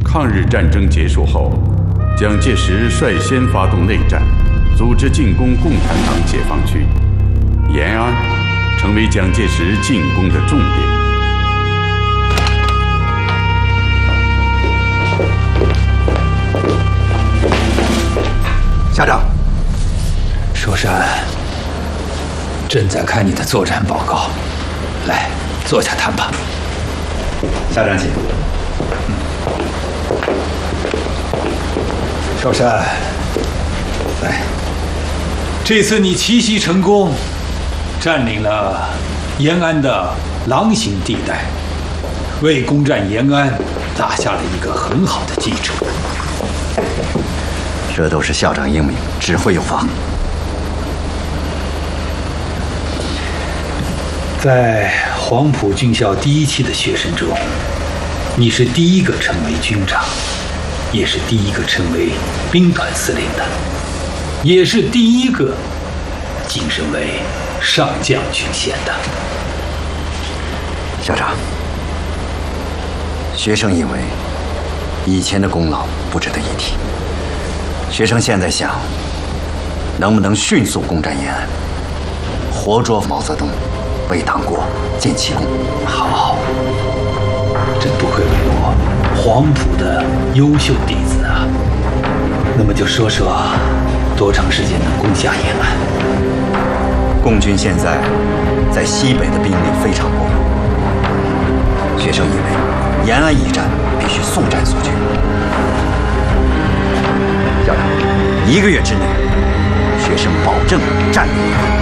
抗日战争结束后，蒋介石率先发动内战，组织进攻共产党解放区，延安成为蒋介石进攻的重点。 校长， 寿山，朕在看你的作战报告，来，坐下谈吧。 校长请。 寿山，来，这次你奇袭成功，占领了延安的狼形地带，为攻占延安打下了一个很好的基础。 这都是校长英明，指挥有方。 在黄埔军校第1期的学生中，你是第一个成为军长，也是第一个成为兵团司令的，也是第一个晋升为上将军衔的。 校长，学生以为以前的功劳不值得一提。 学生现在想，能不能迅速攻占延安，活捉毛泽东，为党国建奇功？ 好，真不愧为我黄埔的优秀弟子啊！那么就说说，多长时间能攻下延安？ 共军现在在西北的兵力非常薄弱，学生以为延安一战必须速战速决。 校长，1个月之内，学生保证占领。